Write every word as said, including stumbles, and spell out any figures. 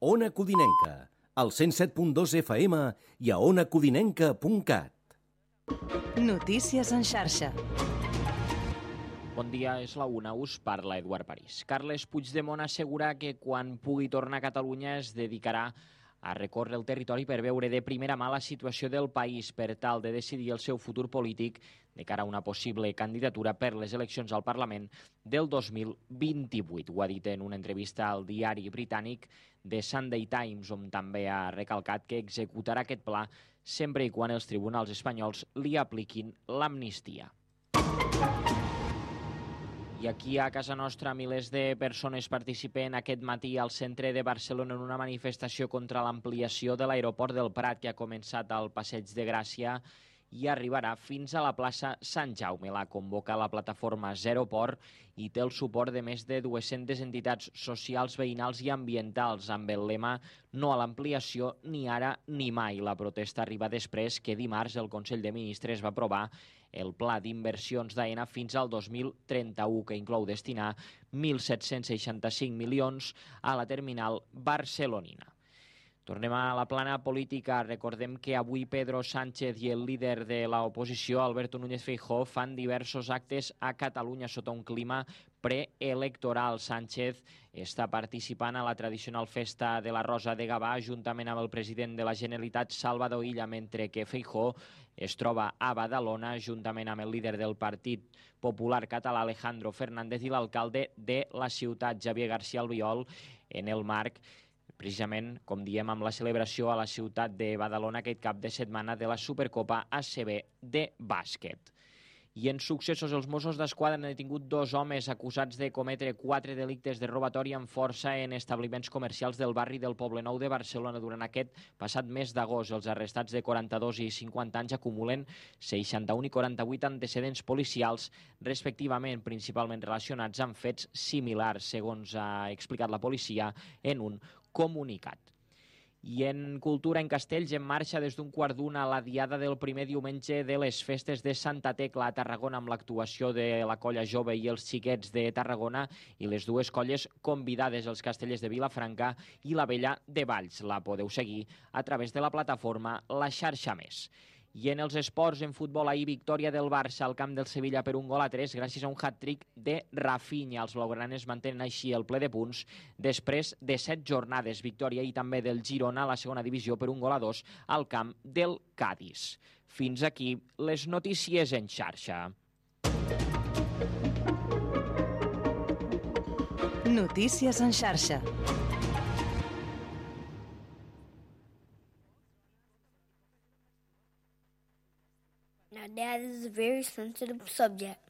Ona Codinenca, al cent set punt dos F M i a ona codinenca punt cat. Notícies en xarxa. Bon dia, és la una, us parla Eduard París. Carles Puigdemont assegura que quan pugui tornar a Catalunya es dedicarà a recórrer el territori per veure de primera mà la situació del país per tal de decidir el seu futur polític de cara a una possible candidatura per les eleccions al Parlament del dos mil vint-i-vuit. Ho ha dit en una entrevista al diari britànic The Sunday Times, on també ha recalcat que executarà aquest pla sempre i quan els tribunals espanyols li apliquin l'amnistia. I aquí a casa nostra milers de persones participen aquest matí al centre de Barcelona en una manifestació contra l'ampliació de l'aeroport del Prat que ha començat al Passeig de Gràcia i arribarà fins a la plaça Sant Jaume. La convoca la plataforma Zero Port i té el suport de més de dues-centes entitats socials, veïnals i ambientals amb el lema "No a l'ampliació, ni ara ni mai". La protesta arriba després que dimarts el Consell de Ministres va aprovar el pla d'inversions d'AENA fins al dos mil trenta-u, que inclou destinar mil set-cents seixanta-cinc milions a la terminal barcelonina. Tornem a la plana política. Recordem que avui Pedro Sánchez i el líder de l'oposició, Alberto Núñez Feijóo, fan diversos actes a Catalunya sota un clima preelectoral. Sánchez està participant a la tradicional festa de la Rosa de Gavà juntament amb el president de la Generalitat, Salvador Illa, mentre que Feijóo es troba a Badalona juntament amb el líder del Partit Popular Català, Alejandro Fernández, i l'alcalde de la ciutat, Xavier García Albiol, en el marc precisament, com diem, amb la celebració a la ciutat de Badalona aquest cap de setmana de la Supercopa A C B de bàsquet. I en successos, els Mossos d'Esquadra han detingut dos homes acusats de cometre quatre delictes de robatori amb força en establiments comercials del barri del Poblenou de Barcelona durant aquest passat mes d'agost. Els arrestats de quaranta-dos i cinquanta anys acumulen seixanta-un i quaranta-vuit antecedents policials, respectivament, principalment relacionats amb fets similars, segons ha explicat la policia en un comunicat. I en cultura, en Castells, en marxa des d'un quart d'una la diada del primer diumenge de les festes de Santa Tecla a Tarragona, amb l'actuació de la Colla Jove i els Xiquets de Tarragona i les dues colles convidades, els Castellers de Vilafranca i la Vella de Valls. La podeu seguir a través de la plataforma La Xarxa Més. I en els esports, en futbol, ahir victòria del Barça al camp del Sevilla per un gol a tres gràcies a un hat-trick de Rafinha. Els blaugranes mantenen així el ple de punts després de set jornades. Victòria i també del Girona a la segona divisió per un gol a dos al camp del Cádiz. Fins aquí les notícies en xarxa. Notícies en xarxa. Now, that is a very sensitive subject.